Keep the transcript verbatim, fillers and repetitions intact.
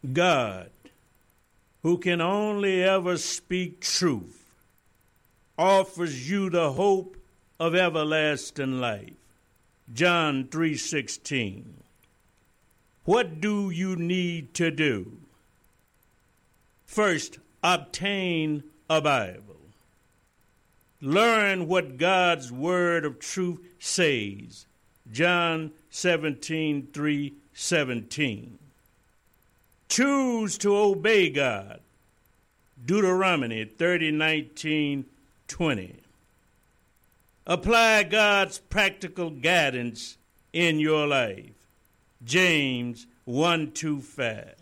God, who can only ever speak truth, offers you the hope of everlasting life. John three sixteen. What do you need to do? First, obtain a Bible. Learn what God's word of truth says. John seventeen three seventeen. Choose to obey God. Deuteronomy thirty nineteen twenty. Apply God's practical guidance in your life. James one two five.